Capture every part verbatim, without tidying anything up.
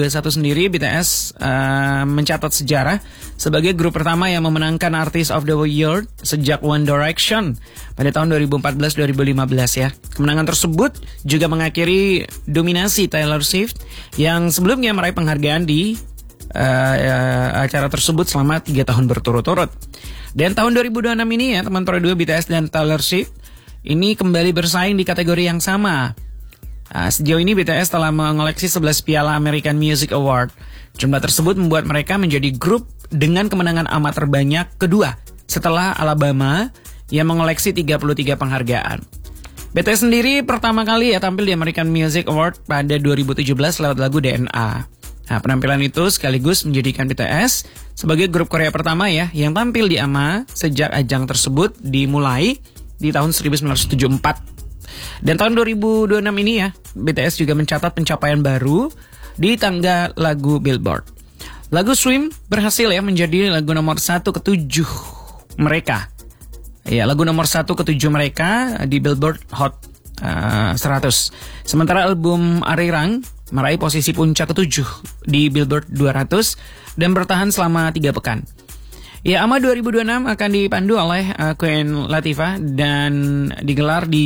satu sendiri, B T S uh, mencatat sejarah sebagai grup pertama yang memenangkan Artist of the Year sejak One Direction pada tahun dua ribu empat belas dua ribu lima belas ya. Kemenangan tersebut juga mengakhiri dominasi Taylor Swift yang sebelumnya meraih penghargaan di uh, uh, acara tersebut selama tiga tahun berturut-turut. Dan tahun dua ribu dua puluh enam ini ya, teman Pro dua, B T S dan Taylor Swift ini kembali bersaing di kategori yang sama. Nah, sejauh ini B T S telah mengoleksi sebelas piala American Music Award. Jumlah tersebut membuat mereka menjadi grup dengan kemenangan amat terbanyak kedua setelah Alabama yang mengoleksi tiga puluh tiga penghargaan. B T S sendiri pertama kali ya tampil di American Music Award pada dua ribu tujuh belas lewat lagu D N A. Nah, penampilan itu sekaligus menjadikan B T S sebagai grup Korea pertama ya yang tampil di A M A sejak ajang tersebut dimulai di tahun seribu sembilan ratus tujuh puluh empat. Dan tahun dua ribu dua puluh enam ini ya, B T S juga mencatat pencapaian baru di tangga lagu Billboard. Lagu Swim berhasil ya menjadi lagu nomor satu ketujuh mereka. Ya, lagu nomor satu ketujuh mereka di Billboard Hot uh, seratus. Sementara album Arirang meraih posisi puncak ketujuh di Billboard dua ratus dan bertahan selama tiga pekan. Ya, A M A dua ribu dua puluh enam akan dipandu oleh uh, Queen Latifah dan digelar di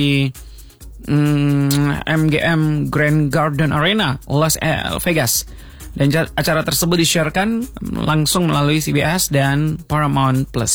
mm, M G M Grand Garden Arena, Las Vegas. Dan acara tersebut disiarkan langsung melalui C B S dan Paramount Plus.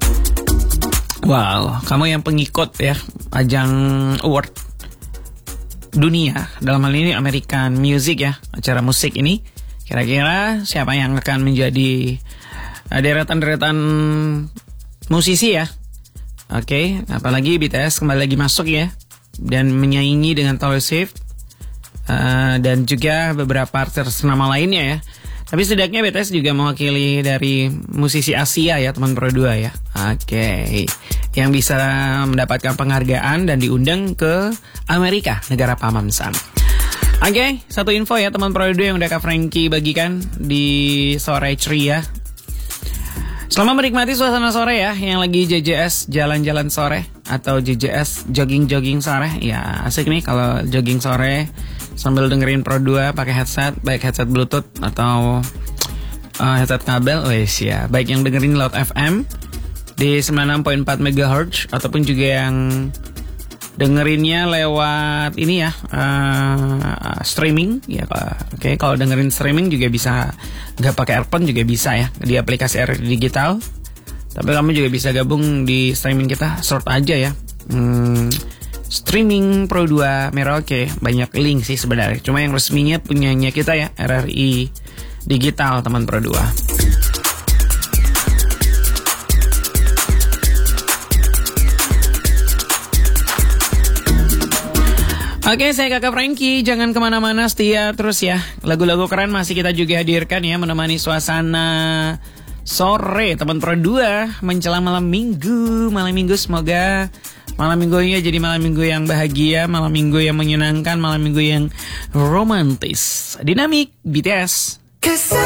Wow, kamu yang pengikut ya ajang award dunia, dalam hal ini American Music ya, acara musik ini, kira-kira siapa yang akan menjadi deretan-deretan musisi ya. Oke, okay, apalagi B T S kembali lagi masuk ya dan menyaingi dengan Taylor Swift uh, dan juga beberapa artis nama lainnya ya. Tapi setidaknya B T S juga mewakili dari musisi Asia ya, teman Pro dua ya. Oke, okay. Yang bisa mendapatkan penghargaan dan diundang ke Amerika, negara paman Sam. Oke, okay, satu info ya teman Pro dua yang udah Kak Frankie bagikan di sore ceria. Selamat menikmati suasana sore ya, yang lagi J J S jalan-jalan sore atau J J S jogging-jogging sore. Ya asik nih kalau jogging sore sambil dengerin Pro dua pakai headset, baik headset Bluetooth atau uh, headset kabel. Wes ya, baik yang dengerin Loud F M di sembilan puluh enam koma empat megahertz ataupun juga yang dengerinnya lewat ini ya uh, streaming ya. Oke, okay, kalau dengerin streaming juga bisa, nggak pakai earphone juga bisa ya di aplikasi R R I Digital. Tapi kamu juga bisa gabung di streaming kita, search aja ya hmm, streaming Pro dua Merauke. Banyak link sih sebenarnya, cuma yang resminya punyanya kita ya, R R I Digital teman Pro dua. Oke, saya Kakak Frankie, jangan kemana-mana, setia terus ya. Lagu-lagu keren masih kita juga hadirkan ya, menemani suasana sore teman Pro dua menjelang malam minggu. Malam minggu semoga malam minggunya jadi malam minggu yang bahagia, malam minggu yang menyenangkan, malam minggu yang romantis. Dinamik B T S.